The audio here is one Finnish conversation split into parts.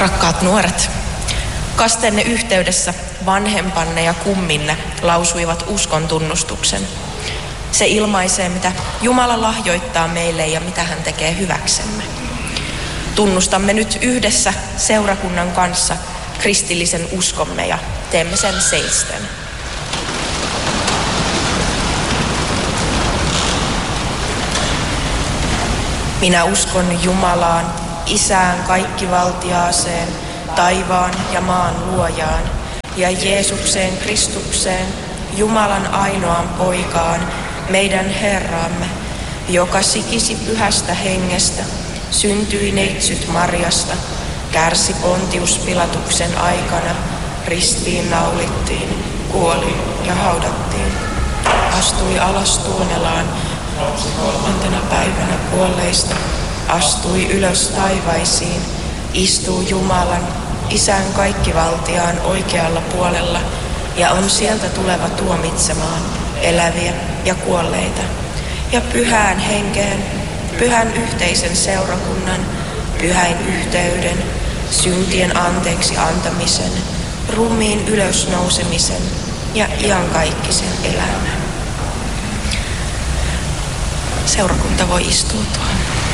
Rakkaat nuoret, kastenne yhteydessä vanhempanne ja kumminne lausuivat uskon tunnustuksen. Se ilmaisee, mitä Jumala lahjoittaa meille ja mitä hän tekee hyväksemme. Tunnustamme nyt yhdessä seurakunnan kanssa kristillisen uskomme ja teemme sen seisten. Minä uskon Jumalaan, Isään kaikkivaltiaaseen, taivaan ja maan luojaan, ja Jeesukseen Kristukseen, Jumalan ainoaan poikaan, meidän Herramme, joka sikisi pyhästä hengestä, syntyi neitsyt Marjasta, kärsi Pontius Pilatuksen aikana, ristiin naulittiin, kuoli ja haudattiin, astui alas Tuonelaan, kolmantena päivänä kuolleista, astui ylös taivaisiin, istuu Jumalan, Isän kaikkivaltiaan oikealla puolella ja on sieltä tuleva tuomitsemaan eläviä ja kuolleita. Ja pyhään henkeen, pyhän yhteisen seurakunnan, pyhäin yhteyden, syntien anteeksi antamisen, ruumiin ylösnousemisen ja iankaikkisen elämän. Seurakunta voi istuutua.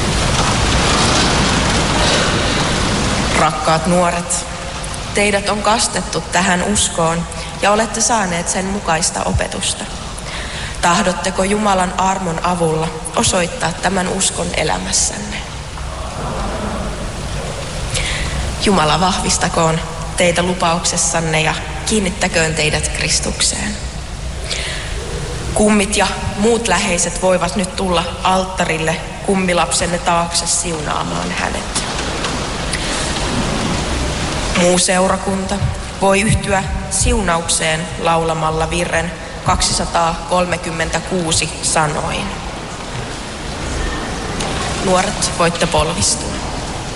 Rakkaat nuoret, teidät on kastettu tähän uskoon ja olette saaneet sen mukaista opetusta. Tahdotteko Jumalan armon avulla osoittaa tämän uskon elämässänne? Jumala vahvistakoon teitä lupauksessanne ja kiinnittäköön teidät Kristukseen. Kummit ja muut läheiset voivat nyt tulla alttarille kummilapsenne taakse siunaamaan hänet. Muu seurakunta voi yhtyä siunaukseen laulamalla virren 236 sanoin. Nuoret, voitte polvistua.